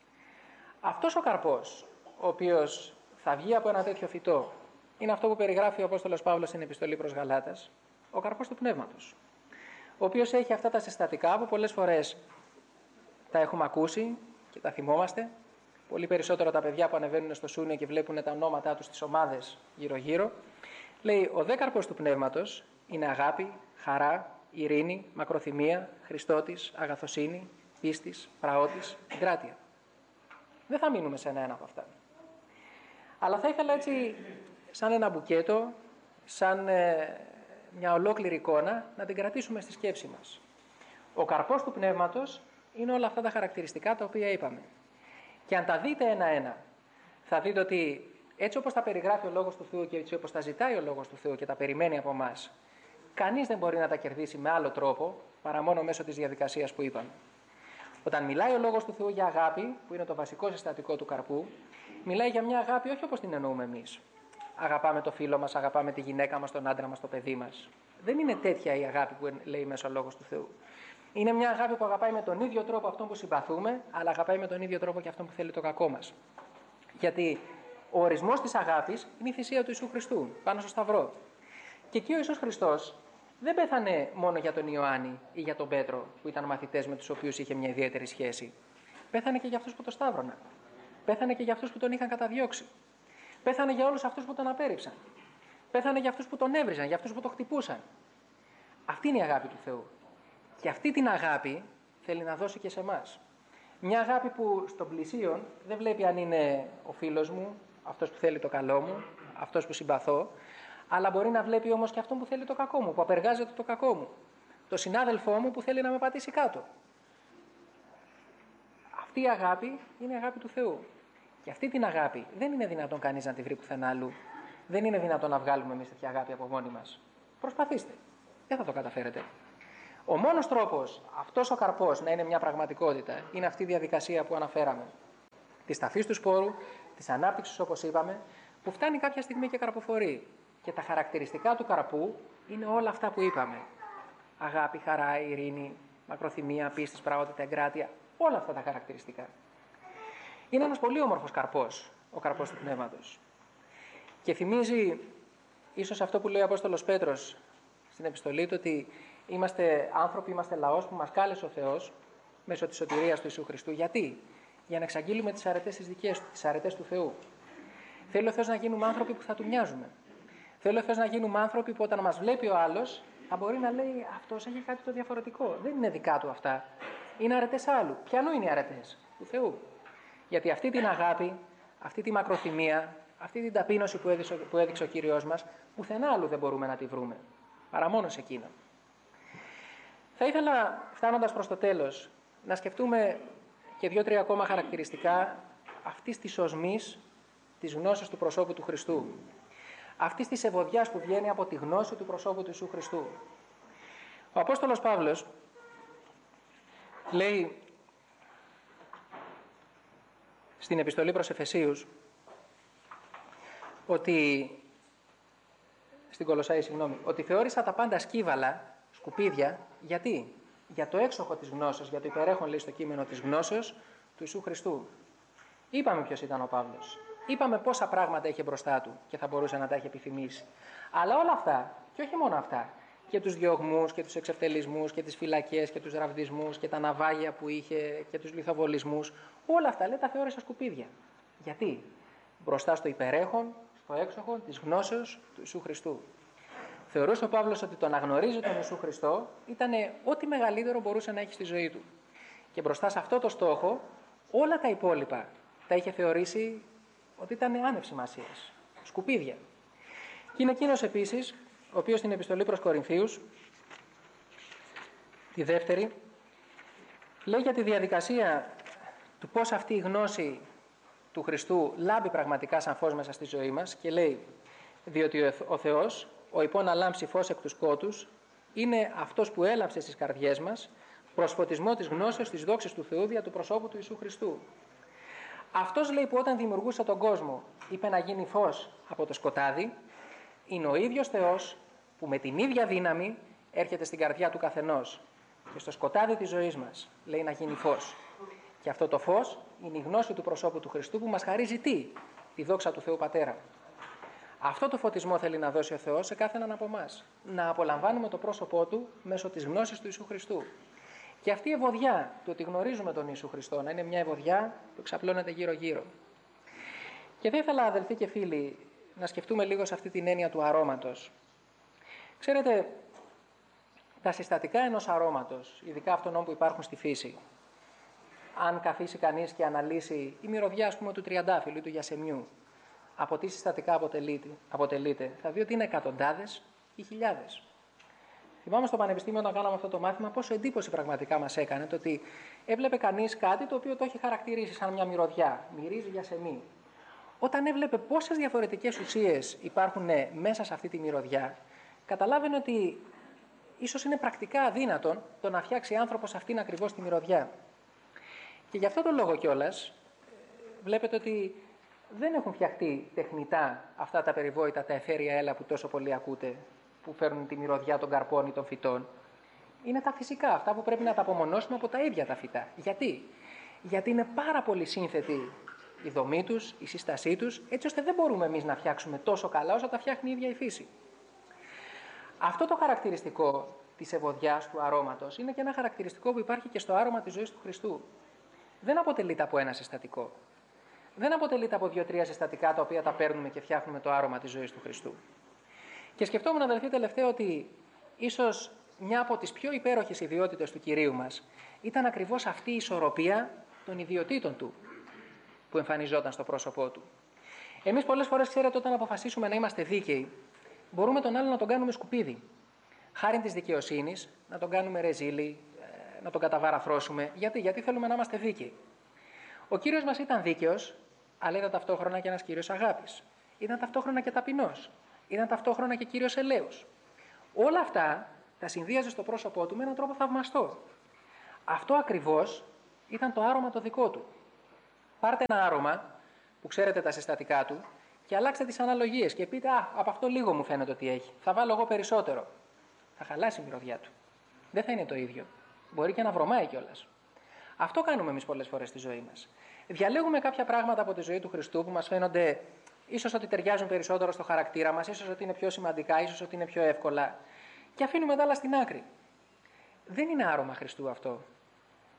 Αυτός ο καρπός, ο οποίος θα βγει από ένα τέτοιο φυτό, είναι αυτό που περιγράφει ο Απόστολος Παύλος στην Επιστολή προς Γαλάτας, ο καρπός του Πνεύματος, ο οποίος έχει αυτά τα συστατικά που πολλές φορές τα έχουμε ακούσει και τα θυμόμαστε, πολύ περισσότερο τα παιδιά που ανεβαίνουν στο Σούνιο και βλέπουν τα ονόματά τους στις ομάδες γύρω-γύρω. Λέει: ο δε καρπός του Πνεύματος είναι αγάπη, χαρά, ειρήνη, μακροθυμία, Χριστότης, αγαθοσύνη, πίστης, πραότης, εγκράτεια. Δεν θα μείνουμε σε ένα-ένα από αυτά. Αλλά θα ήθελα έτσι, σαν ένα μπουκέτο, σαν ε, μια ολόκληρη εικόνα, να την κρατήσουμε στη σκέψη μας. Ο καρπός του Πνεύματος είναι όλα αυτά τα χαρακτηριστικά τα οποία είπαμε. Και αν τα δείτε ένα-ένα, θα δείτε ότι έτσι όπως τα περιγράφει ο Λόγος του Θεού και έτσι όπως τα ζητάει ο Λόγος του Θεού και τα περιμένει από εμάς, κανείς δεν μπορεί να τα κερδίσει με άλλο τρόπο παρά μόνο μέσω της διαδικασίας που είπαμε. Όταν μιλάει ο Λόγος του Θεού για αγάπη, που είναι το βασικό συστατικό του καρπού, μιλάει για μια αγάπη όχι όπως την εννοούμε εμείς. Αγαπάμε το φίλο μας, αγαπάμε τη γυναίκα μας, τον άντρα μας, το παιδί μας. Δεν είναι τέτοια η αγάπη που λέει μέσα ο Λόγος του Θεού. Είναι μια αγάπη που αγαπάει με τον ίδιο τρόπο αυτόν που συμπαθούμε, αλλά αγαπάει με τον ίδιο τρόπο και αυτόν που θέλει το κακό μας. Γιατί ο ορισμός της αγάπης είναι η θυσία του Ιησού Χριστού πάνω στο Σταυρό. Και εκεί ο Ιησούς Χριστός δεν πέθανε μόνο για τον Ιωάννη ή για τον Πέτρο, που ήταν μαθητές με τους οποίους είχε μια ιδιαίτερη σχέση. Πέθανε και για αυτούς που το σταύρωναν. Πέθανε και για αυτούς που τον είχαν καταδιώξει. Πέθανε για όλους αυτούς που τον απέρριψαν. Πέθανε για αυτούς που τον έβριζαν, για αυτούς που τον χτυπούσαν. Αυτή είναι η αγάπη του Θεού. Και αυτή την αγάπη θέλει να δώσει και σε εμάς. Μια αγάπη που στον πλησίον δεν βλέπει αν είναι ο φίλος μου, αυτός που θέλει το καλό μου, αυτός που συμπαθώ, αλλά μπορεί να βλέπει όμως και αυτόν που θέλει το κακό μου, που απεργάζεται το κακό μου. Το συνάδελφό μου που θέλει να με πατήσει κάτω. Αυτή η αγάπη είναι η αγάπη του Θεού. Και αυτή την αγάπη δεν είναι δυνατόν κανείς να τη βρει πουθενά αλλού. Δεν είναι δυνατόν να βγάλουμε εμείς τέτοια αγάπη από μόνοι μας. Προσπαθήστε. Δεν θα το καταφέρετε. Ο μόνος τρόπος αυτός ο καρπός να είναι μια πραγματικότητα είναι αυτή η διαδικασία που αναφέραμε. Της ταφής του σπόρου, της ανάπτυξης όπως είπαμε, που φτάνει κάποια στιγμή και καρποφορεί. Και τα χαρακτηριστικά του καρπού είναι όλα αυτά που είπαμε. Αγάπη, χαρά, ειρήνη, μακροθυμία, πίστης, πραότητα, εγκράτεια. Όλα αυτά τα χαρακτηριστικά. Είναι ένας πολύ όμορφος καρπός, ο καρπός του Πνεύματος. Και θυμίζει ίσως αυτό που λέει ο Απόστολος Πέτρος στην επιστολή του, ότι είμαστε άνθρωποι, είμαστε λαός που μας κάλεσε ο Θεός μέσω της σωτηρίας του Ιησού Χριστού. Γιατί? Για να εξαγγείλουμε τις αρετές τις δικές του, τις αρετές του Θεού. Θέλει ο Θεός να γίνουμε άνθρωποι που θα του μοιάζουμε. Θέλει ο Θεός να γίνουμε άνθρωποι που όταν μας βλέπει ο άλλος θα μπορεί να λέει αυτός έχει κάτι το διαφορετικό. Δεν είναι δικά του αυτά. Είναι αρετές άλλου. Ποιανού είναι οι αρετές? Του Θεού. Γιατί αυτή την αγάπη, αυτή τη μακροθυμία, αυτή την ταπείνωση που έδειξε, που έδειξε ο Κύριος μας, πουθενά άλλου δεν μπορούμε να τη βρούμε. Παρά μόνο σε εκείνο. Θα ήθελα, φτάνοντας προς το τέλος, να σκεφτούμε και δύο-τρία ακόμα χαρακτηριστικά αυτής της οσμής της γνώσης του προσώπου του Χριστού. Αυτής της ευωδιάς που βγαίνει από τη γνώση του προσώπου του Ιησού Χριστού. Ο Απόστολος Παύλος λέει στην επιστολή προς Εφεσίους ότι στην Κολοσσάη, συγγνώμη, ότι θεώρησα τα πάντα σκύβαλα, σκουπίδια, γιατί? Για το έξοχο της γνώσεως, για το υπερέχον, λέει στο κείμενο, της γνώσεως του Ιησού Χριστού. Είπαμε ποιος ήταν ο Παύλος. Είπαμε πόσα πράγματα είχε μπροστά του και θα μπορούσε να τα έχει επιθυμήσει. Αλλά όλα αυτά, και όχι μόνο αυτά, και τους διωγμούς και τους εξευτελισμούς και τις φυλακές και τους ραβδισμούς και τα ναυάγια που είχε και τους λιθοβολισμούς, όλα αυτά, λέει, τα θεώρησα σκουπίδια. Γιατί? Μπροστά στο υπερέχον, στο έξοχο της γνώσεως του Ιησού Χριστού. Θεωρούσε ο Παύλος ότι το να γνωρίζει τον Ιησού Χριστό ήταν ό,τι μεγαλύτερο μπορούσε να έχει στη ζωή του. Και μπροστά σε αυτό το στόχο, όλα τα υπόλοιπα τα είχε θεωρήσει ότι ήταν άνευ σημασίας, σκουπίδια. Και είναι εκείνος επίσης, ο οποίος στην επιστολή προς Κορινθίους, τη δεύτερη, λέει για τη διαδικασία του πώς αυτή η γνώση του Χριστού λάμπει πραγματικά σαν φως μέσα στη ζωή μας και λέει, διότι ο Θεός, ο υπό να λάμψει φως εκ του σκότους, είναι αυτός που έλαμψε στις καρδιές μας προς φωτισμό της γνώσεως της δόξης του Θεού δια του προσώπου του Ιησού Χριστού. Αυτός, λέει, που όταν δημιουργούσε τον κόσμο είπε να γίνει φως από το σκοτάδι, είναι ο ίδιος Θεός που με την ίδια δύναμη έρχεται στην καρδιά του καθενός και στο σκοτάδι της ζωής μας λέει να γίνει φως. Και αυτό το φως είναι η γνώση του προσώπου του Χριστού που μας χαρίζει τι? Τη δόξα του Θεού Πατέρα. Αυτό το φωτισμό θέλει να δώσει ο Θεός σε κάθε έναν από εμάς. Να απολαμβάνουμε το πρόσωπό Του μέσω της γνώσης του Ιησού Χριστού. Και αυτή η ευωδιά του ότι γνωρίζουμε τον Ιησού Χριστό να είναι μια ευωδιά που εξαπλώνεται γύρω-γύρω. Και θα ήθελα, αδελφοί και φίλοι, να σκεφτούμε λίγο σε αυτή την έννοια του αρώματος. Ξέρετε, τα συστατικά ενός αρώματος, ειδικά αυτών που υπάρχουν στη φύση, αν καθίσει κανείς και αναλύσει η μυρωδιά, ας πούμε, του τριαντάφυλλου ή του γιασεμιού, από τι συστατικά αποτελείται, αποτελείται, θα δει ότι είναι εκατοντάδες ή χιλιάδες. Θυμάμαι στο Πανεπιστήμιο όταν κάναμε αυτό το μάθημα πόσο εντύπωση πραγματικά μας έκανε το ότι έβλεπε κανείς κάτι το οποίο το έχει χαρακτηρίσει σαν μια μυρωδιά. Μυρίζει γιασεμί. Όταν έβλεπε πόσες διαφορετικές ουσίες υπάρχουν μέσα σε αυτή τη μυρωδιά, καταλάβαινε ότι ίσως είναι πρακτικά αδύνατον το να φτιάξει άνθρωπος αυτήν ακριβώς τη μυρωδιά. Και γι' αυτό το λόγο κιόλας βλέπετε ότι δεν έχουν φτιαχτεί τεχνητά αυτά τα περιβόητα, τα αιθέρια έλα που τόσο πολύ ακούτε, που φέρνουν τη μυρωδιά των καρπών ή των φυτών. Είναι τα φυσικά, αυτά που πρέπει να τα απομονώσουμε από τα ίδια τα φυτά. Γιατί? Γιατί είναι πάρα πολύ σύνθετη η δομή τους, η σύστασή τους, έτσι ώστε δεν μπορούμε εμείς να φτιάξουμε τόσο καλά όσο τα φτιάχνει η ίδια η φύση. Αυτό το χαρακτηριστικό της ευωδιάς, του αρώματος, είναι και ένα χαρακτηριστικό που υπάρχει και στο άρωμα της ζωής του Χριστού. Δεν αποτελείται από ένα συστατικό. Δεν αποτελείται από δύο-τρία συστατικά τα οποία τα παίρνουμε και φτιάχνουμε το άρωμα της ζωής του Χριστού. Και σκεφτόμουν, αδελφοί, τελευταία ότι ίσως μια από τις πιο υπέροχες ιδιότητες του Κυρίου μας ήταν ακριβώς αυτή η ισορροπία των ιδιοτήτων του που εμφανιζόταν στο πρόσωπό του. Εμείς πολλές φορές, ξέρετε, όταν αποφασίσουμε να είμαστε δίκαιοι, μπορούμε τον άλλο να τον κάνουμε σκουπίδι. Χάριν της δικαιοσύνης, να τον κάνουμε ρεζίλι, να τον καταβαραθρώσουμε. Γιατί? Γιατί θέλουμε να είμαστε δίκαιοι. Ο Κύριος μας ήταν δίκαιος, αλλά ήταν ταυτόχρονα και ένας Κύριος αγάπης. Ήταν ταυτόχρονα και ταπεινός. Ήταν ταυτόχρονα και Κύριος ελέους. Όλα αυτά τα συνδύαζε στο πρόσωπό του με έναν τρόπο θαυμαστό. Αυτό ακριβώς ήταν το άρωμα το δικό του. Πάρτε ένα άρωμα που ξέρετε τα συστατικά του και αλλάξτε τις αναλογίες και πείτε «Α, από αυτό λίγο μου φαίνεται ότι έχει. Θα βάλω εγώ περισσότερο». Θα χαλάσει η μυρωδιά του. Δεν θα είναι το ίδιο. Μπορεί και να βρωμάει κιόλας. Αυτό κάνουμε εμείς πολλές φορές στη ζωή μας. Διαλέγουμε κάποια πράγματα από τη ζωή του Χριστού που μας φαίνονται ίσως ότι ταιριάζουν περισσότερο στο χαρακτήρα μας, ίσως ότι είναι πιο σημαντικά, ίσως ότι είναι πιο εύκολα και αφήνουμε τα άλλα στην άκρη. Δεν είναι άρωμα Χριστού αυτό.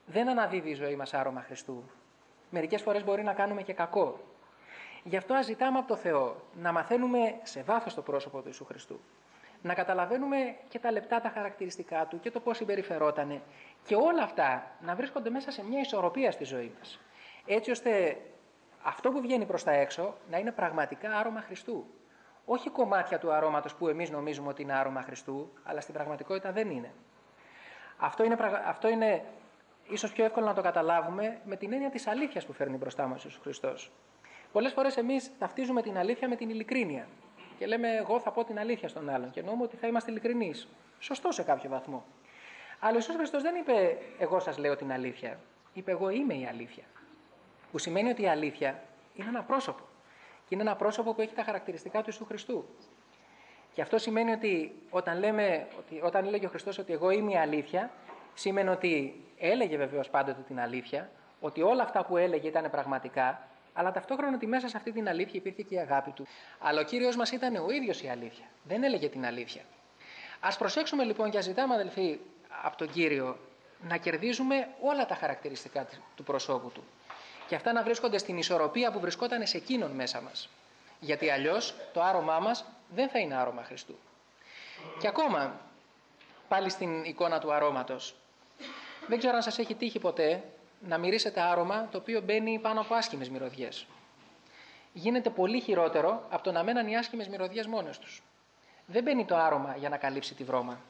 Δεν αναδίδει η ζωή μας άρωμα Χριστού. Μερικές φορές μπορεί να κάνουμε και κακό. Γι' αυτό ας ζητάμε από το Θεό να μαθαίνουμε σε βάθος το πρόσωπο του Ιησού Χριστού. Να καταλαβαίνουμε και τα λεπτά τα χαρακτηριστικά του και το πώς συμπεριφερότανε. Και όλα αυτά να βρίσκονται μέσα σε μια ισορροπία στη ζωή μας. Έτσι ώστε αυτό που βγαίνει προς τα έξω να είναι πραγματικά άρωμα Χριστού. Όχι κομμάτια του αρώματος που εμείς νομίζουμε ότι είναι άρωμα Χριστού, αλλά στην πραγματικότητα δεν είναι. Αυτό είναι, αυτό είναι ίσως πιο εύκολο να το καταλάβουμε με την έννοια της αλήθειας που φέρνει μπροστά μας ο Ιησούς Χριστός. Πολλές φορές εμείς ταυτίζουμε την αλήθεια με την ειλικρίνεια. Και λέμε, εγώ θα πω την αλήθεια στον άλλον. Και εννοούμε ότι θα είμαστε ειλικρινείς. Σωστό σε κάποιο βαθμό. Αλλά ο Ιησούς Χριστός δεν είπε, εγώ σας λέω την αλήθεια. Είπε, εγώ είμαι η αλήθεια. Που σημαίνει ότι η αλήθεια είναι ένα πρόσωπο. Και είναι ένα πρόσωπο που έχει τα χαρακτηριστικά του Ιησού Χριστού. Και αυτό σημαίνει ότι όταν, λέμε, ότι όταν έλεγε ο Χριστός ότι εγώ είμαι η αλήθεια, σημαίνει ότι έλεγε βεβαίως πάντοτε την αλήθεια, ότι όλα αυτά που έλεγε ήταν πραγματικά, αλλά ταυτόχρονα ότι μέσα σε αυτή την αλήθεια υπήρχε και η αγάπη του. Αλλά ο Κύριος μας ήταν ο ίδιος η αλήθεια. Δεν έλεγε την αλήθεια. Ας προσέξουμε λοιπόν και ας ζητάμε, αδελφοί, από τον Κύριο να κερδίζουμε όλα τα χαρακτηριστικά του προσώπου του. Και αυτά να βρίσκονται στην ισορροπία που βρισκόταν σε εκείνον μέσα μας. Γιατί αλλιώς το άρωμά μας δεν θα είναι άρωμα Χριστού. Και ακόμα, πάλι στην εικόνα του αρώματος, δεν ξέρω αν σας έχει τύχει ποτέ να μυρίσετε άρωμα το οποίο μπαίνει πάνω από άσχημες μυρωδιές. Γίνεται πολύ χειρότερο από το να μέναν οι άσχημες μυρωδιές μόνες τους. Δεν μπαίνει το άρωμα για να καλύψει τη βρώμα.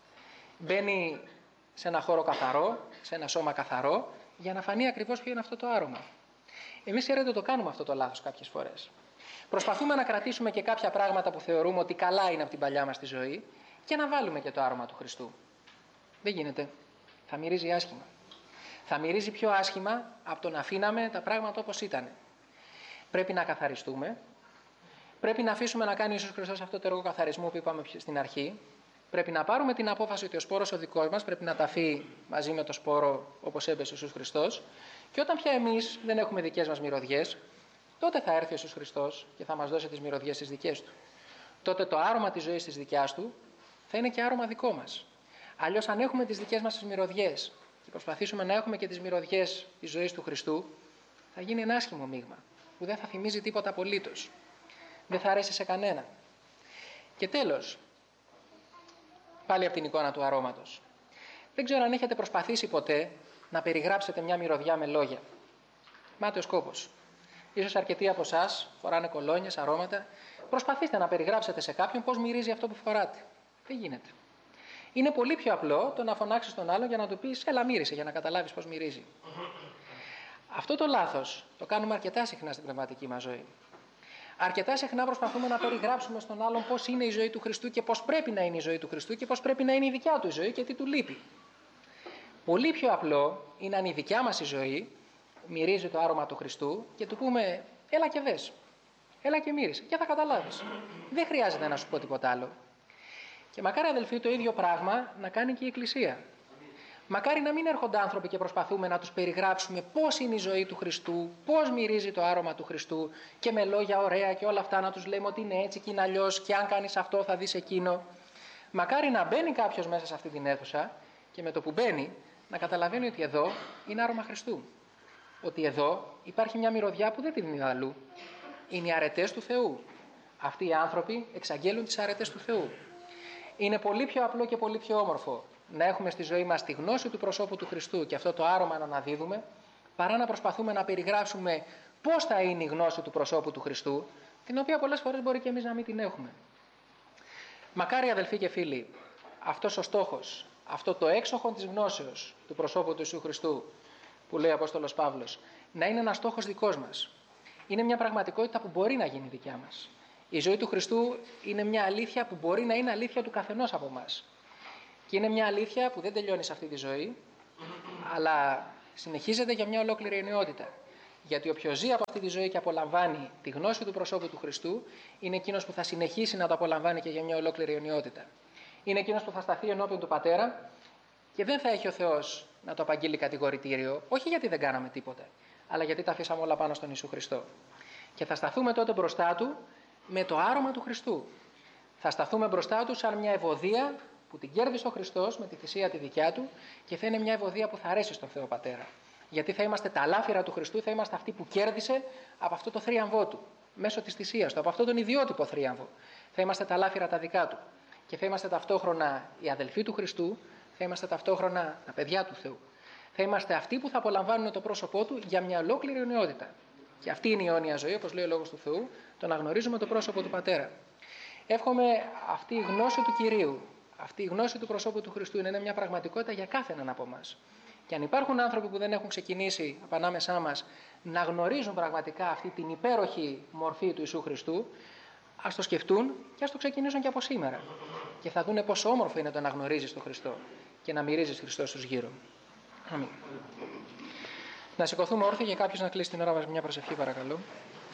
Μπαίνει σε ένα χώρο καθαρό, σε ένα σώμα καθαρό, για να φανεί ακριβώς ποιο είναι αυτό το άρωμα. Εμείς, ξέρετε, το κάνουμε αυτό το λάθος κάποιες φορές. Προσπαθούμε να κρατήσουμε και κάποια πράγματα που θεωρούμε ότι καλά είναι από την παλιά μας τη ζωή και να βάλουμε και το άρωμα του Χριστού. Δεν γίνεται. Θα μυρίζει άσχημα. Θα μυρίζει πιο άσχημα από το να αφήναμε τα πράγματα όπως ήταν. Πρέπει να καθαριστούμε. Πρέπει να αφήσουμε να κάνει ο Ιησούς Χριστός αυτό το έργο καθαρισμού που είπαμε στην αρχή. Πρέπει να πάρουμε την απόφαση ότι ο σπόρος ο δικός μας πρέπει να ταφεί μαζί με το σπόρο όπως έπεσε ο Ιησούς Χριστός. Και όταν πια εμείς δεν έχουμε δικές μας μυρωδιές, τότε θα έρθει ο Ιησούς Χριστός και θα μας δώσει τις μυρωδιές τις δικές του. Τότε το άρωμα της ζωής της δικιάς του θα είναι και άρωμα δικό μας. Αλλιώς, αν έχουμε τις δικές μας τις μυρωδιές και προσπαθήσουμε να έχουμε και τις μυρωδιές της ζωής του Χριστού, θα γίνει ένα άσχημο μείγμα που δεν θα θυμίζει τίποτα απολύτως. Δεν θα αρέσει σε κανένα. Και τέλος, πάλι από την εικόνα του αρώματος. Δεν ξέρω αν έχετε προσπαθήσει ποτέ να περιγράψετε μια μυρωδιά με λόγια. Μάταιος κόπος. Ίσως αρκετοί από εσάς φοράνε κολόνιες, αρώματα. Προσπαθήστε να περιγράψετε σε κάποιον πώς μυρίζει αυτό που φοράτε. Δεν γίνεται. Είναι πολύ πιο απλό το να φωνάξεις τον άλλον για να του πεις, έλα μύρισε, για να καταλάβεις πώς μυρίζει. Αυτό το λάθος το κάνουμε αρκετά συχνά στην πνευματική μας ζωή. Αρκετά συχνά προσπαθούμε να περιγράψουμε στον άλλον πώς είναι η ζωή του Χριστού και πώς πρέπει να είναι η ζωή του Χριστού και πώς πρέπει να είναι η δικιά του ζωή και τι του λείπει. Πολύ πιο απλό είναι αν η δικιά μας η ζωή μυρίζει το άρωμα του Χριστού και του πούμε, έλα και δες, έλα και μύρισε και θα καταλάβεις. Δεν χρειάζεται να σου πω τίποτα άλλο. Και μακάρι, αδελφοί, το ίδιο πράγμα να κάνει και η Εκκλησία. Μακάρι να μην έρχονται άνθρωποι και προσπαθούμε να τους περιγράψουμε πώς είναι η ζωή του Χριστού, πώς μυρίζει το άρωμα του Χριστού και με λόγια ωραία και όλα αυτά να τους λέμε ότι είναι έτσι και είναι αλλιώς και αν κάνεις αυτό θα δεις εκείνο. Μακάρι να μπαίνει κάποιος μέσα σε αυτή την αίθουσα και με το που μπαίνει να καταλαβαίνει ότι εδώ είναι άρωμα Χριστού. Ότι εδώ υπάρχει μια μυρωδιά που δεν την είναι αλλού. Είναι οι αρετές του Θεού. Αυτοί οι άνθρωποι εξαγγέλουν τις αρετές του Θεού. Είναι πολύ πιο απλό και πολύ πιο όμορφο να έχουμε στη ζωή μας τη γνώση του προσώπου του Χριστού και αυτό το άρωμα να αναδίδουμε, παρά να προσπαθούμε να περιγράψουμε πώς θα είναι η γνώση του προσώπου του Χριστού, την οποία πολλές φορές μπορεί και εμείς να μην την έχουμε. Μακάρι, αδελφοί και φίλοι, αυτός ο στόχος, αυτό το έξοχο της γνώσεως του προσώπου του Ιησού Χριστού, που λέει ο Απόστολος Παύλος, να είναι ένας στόχος δικός μας. Είναι μια πραγματικότητα που μπορεί να γίνει δικιά μας. Η ζωή του Χριστού είναι μια αλήθεια που μπορεί να είναι αλήθεια του καθενός από εμάς. Και είναι μια αλήθεια που δεν τελειώνει σε αυτή τη ζωή, αλλά συνεχίζεται για μια ολόκληρη αιωνιότητα. Γιατί όποιος ζει από αυτή τη ζωή και απολαμβάνει τη γνώση του προσώπου του Χριστού, είναι εκείνος που θα συνεχίσει να το απολαμβάνει και για μια ολόκληρη αιωνιότητα. Είναι εκείνος που θα σταθεί ενώπιον του Πατέρα και δεν θα έχει ο Θεός να το απαγγείλει κατηγορητήριο, όχι γιατί δεν κάναμε τίποτα, αλλά γιατί τα αφήσαμε όλα πάνω στον Ιησού Χριστό. Και θα σταθούμε τότε μπροστά του με το άρωμα του Χριστού. Θα σταθούμε μπροστά του σαν μια ευωδία που που την κέρδισε ο Χριστός με τη θυσία τη δικιά του και θα είναι μια ευωδία που θα αρέσει στον Θεό Πατέρα. Γιατί θα είμαστε τα λάφυρα του Χριστού, θα είμαστε αυτοί που κέρδισε από αυτό το θρίαμβό του, μέσω της θυσίας του, από αυτό τον ιδιότυπο θρίαμβο. Θα είμαστε τα λάφυρα τα δικά του. Και θα είμαστε ταυτόχρονα οι αδελφοί του Χριστού, θα είμαστε ταυτόχρονα τα παιδιά του Θεού. Θα είμαστε αυτοί που θα απολαμβάνουν το πρόσωπό του για μια ολόκληρη αιωνιότητα. Και αυτή είναι η αιώνια ζωή, όπως λέει ο Λόγος του Θεού, το να γνωρίζουμε το πρόσωπο του Πατέρα. Εύχομαι αυτή η γνώση του Κυρίου, αυτή η γνώση του προσώπου του Χριστού να είναι μια πραγματικότητα για κάθε έναν από εμάς. Και αν υπάρχουν άνθρωποι που δεν έχουν ξεκινήσει από ανάμεσά μας να γνωρίζουν πραγματικά αυτή την υπέροχη μορφή του Ιησού Χριστού, ας το σκεφτούν και ας το ξεκινήσουν και από σήμερα. Και θα δούνε πόσο όμορφο είναι το να γνωρίζεις τον Χριστό και να μυρίζεις Χριστό στους γύρω. Αμήν. Να σηκωθούμε όρθιοι και κάποιος να κλείσει την ώρα μας μια προσευχή, παρακαλώ.